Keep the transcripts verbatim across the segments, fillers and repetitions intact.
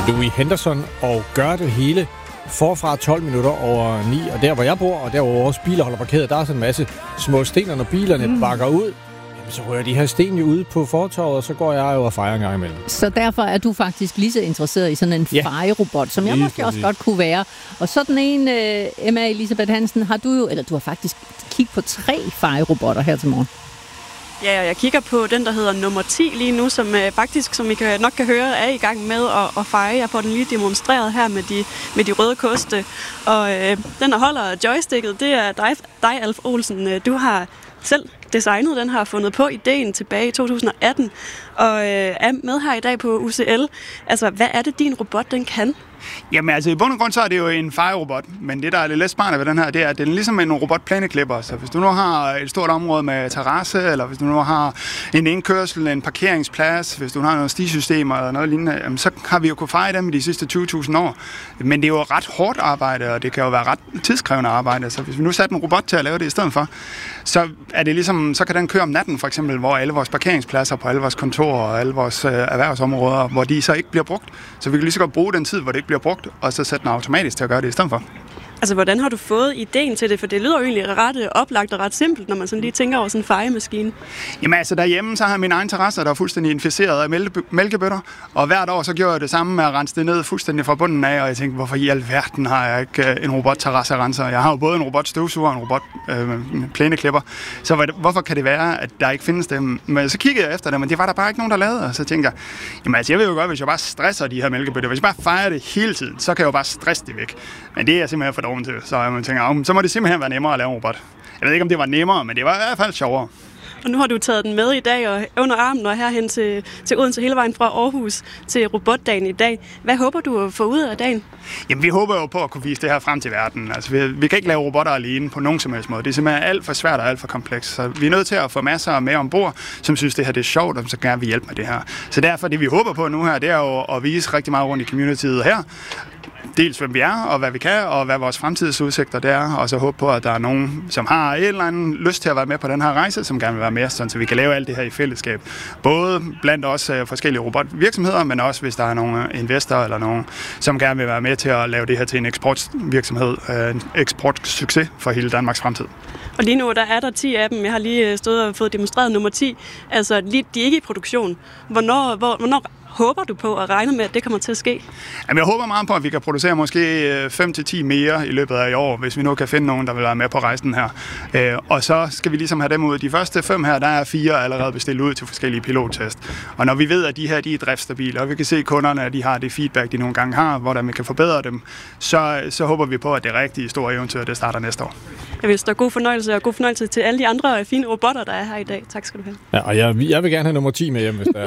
Louis Henderson og gør det hele forfra tolv minutter over ni. Og der, hvor jeg bor, og der, hvor vores biler holder parkeret, der er sådan en masse små sten, og når bilerne mm. bakker ud, jamen, så rører de her sten jo ud på fortovet, og så går jeg jo og fejrer en gang imellem. Så derfor er du faktisk lige så interesseret i sådan en ja. fejerobot, som jeg måske også godt kunne være. Og sådan en, uh, Emma Elisabeth Hansen, har du jo, eller du har faktisk kigget på tre fejerobotter her til morgen. Ja, og jeg kigger på den, der hedder nummer ti lige nu, som øh, faktisk, som I kan, nok kan høre, er i gang med at, at feje. Jeg får den lige demonstreret her med de, med de røde koste. Og øh, den, der holder joysticket, det er dig, dig, Alf Olsen. Du har selv designet den, har fundet på ideen tilbage i to tusind og atten, og øh, er med her i dag på U C L. Altså, hvad er det, din robot, den kan? Jamen altså, i bund og grund så er det jo en fejerobot, men det, der er lidt smart ved den her, det er, at den er ligesom en robotplæneklipper. Så hvis du nu har et stort område med terrasse, eller hvis du nu har en indkørsel, en parkeringsplads, hvis du har nogle stisystemer eller noget lignende, jamen, så har vi jo kunnet feje dem i de sidste tyve tusind år. Men det er jo ret hårdt arbejde, og det kan jo være ret tidskrævende arbejde. Så hvis vi nu satte en robot til at lave det i stedet for, så er det ligesom, så kan den køre om natten for eksempel, hvor alle vores parkeringspladser på alle vores kontorer og alle vores øh, erhvervsområder, hvor de så ikke bliver brugt. Så vi kan lige så godt bruge den tid, hvor det ikke bliver brugt, og så sætte den automatisk til at gøre det i stedet for. Altså, hvordan har du fået ideen til det? For det lyder jo egentlig ret oplagt og ret simpelt, når man sådan lige tænker over sådan en fejemaskine. Jamen altså, derhjemme så har jeg min egen terrasse, der er fuldstændig inficeret af mælkebøtter, og hvert år så gjorde jeg det samme med at rense det ned fuldstændig fra bunden af, og jeg tænkte, hvorfor i alverden har jeg ikke en robot-terrasserenser? Jeg har jo både en robot-støvsuger og en robot-plæneklipper, øh, så hvorfor kan det være, at der ikke findes dem? Men så kiggede jeg efter dem, men det var der bare ikke nogen, der lavede, og så tænkte jeg, jamen altså, jeg ved jo godt, hvis jeg bare stresser de her mælkebøtter, hvis jeg bare fejrer det hele tiden, så kan jeg jo bare stresse det væk. Men det er jeg simpelthen for dårlig til, så jeg tænker, oh, så må det simpelthen være nemmere at lave en robot. Jeg ved ikke, om det var nemmere, men det var i hvert fald sjovere. Og nu har du taget den med i dag og under armen og herhen til, til Odense hele vejen fra Aarhus til robotdagen i dag. Hvad håber du at få ud af dagen? Jamen, vi håber jo på at kunne vise det her frem til verden. Altså, vi, vi kan ikke lave robotter alene på nogen som helst måde. Det er simpelthen alt for svært og alt for komplekst. Så vi er nødt til at få masser med ombord, som synes, det her det er sjovt, og så gerne vil hjælpe med det her. Så derfor, det vi håber på nu her, det er jo at vise rigtig meget rundt i communityet her. Dels hvem vi er, og hvad vi kan, og hvad vores fremtidsudsigter det er, og så håbe på, at der er nogen, som har en eller anden lyst til at være med på den her rejse, som gerne vil være med, sådan, så vi kan lave alt det her i fællesskab. Både blandt os uh, forskellige robotvirksomheder, men også hvis der er nogle investorer eller nogen, som gerne vil være med til at lave det her til en eksportvirksomhed, uh, en eksportsucces for hele Danmarks fremtid. Og lige nu der er der ti af dem. Jeg har lige stået og fået demonstreret nummer ti. Altså, de er ikke i produktion. Hvornår, hvor, hvornår håber du på at regne med, at det kommer til at ske? Jamen, jeg håber meget på, at vi kan producere måske fem til ti mere i løbet af i år, hvis vi nu kan finde nogen, der vil være med på rejsen her. Og så skal vi ligesom have dem ud. De første fem her, der er fire allerede bestilt ud til forskellige pilottest. Og når vi ved, at de her de er driftstabile, og vi kan se kunderne, at de har det feedback, de nogle gange har, hvordan vi kan forbedre dem, så, så håber vi på, at det rigtige store eventyr, det starter næste år. Jeg vil stå god fornøjelse, og god fornøjelse til alle de andre fine robotter, der er her i dag. Tak skal du have. Ja, og jeg, jeg vil gerne have nummer ti med hjem, hvis der er.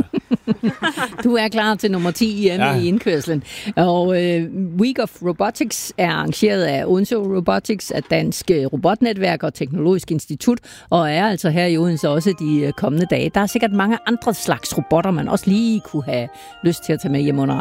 Du er klar til nummer ti hjemme ja. i indkørslen. Og øh, Week of Robotics er arrangeret af Odense Robotics, af Dansk Robotnetværk og Teknologisk Institut, og er altså her i Odense også de kommende dage. Der er sikkert mange andre slags robotter, man også lige kunne have lyst til at tage med hjem under